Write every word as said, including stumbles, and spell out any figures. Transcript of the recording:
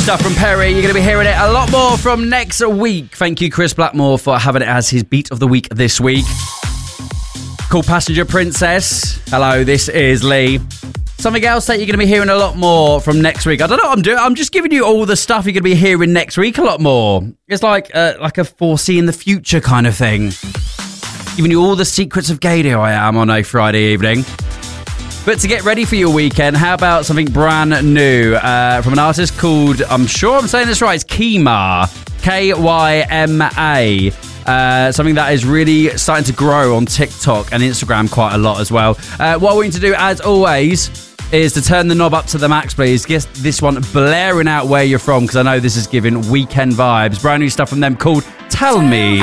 stuff from Perry. You're going to be hearing it a lot more from next week. Thank you, Chris Blackmore, for having it as his beat of the week this week. Called Passenger Princess. Hello, this is Lee. Something else that you're going to be hearing a lot more from next week. I don't know what I'm doing. I'm just giving you all the stuff you're going to be hearing next week a lot more. It's like uh, like a foreseeing the future kind of thing. Giving you all the secrets of Gadio I am on a Friday evening. But to get ready for your weekend, how about something brand new uh, from an artist called, I'm sure I'm saying this right, it's Kyma. K Y M A. Uh, something that is really starting to grow on TikTok and Instagram quite a lot as well. Uh, what I want you to do, as always, is to turn the knob up to the max, please. Get this one blaring out where you're from, because I know this is giving weekend vibes. Brand new stuff from them called Tell Me.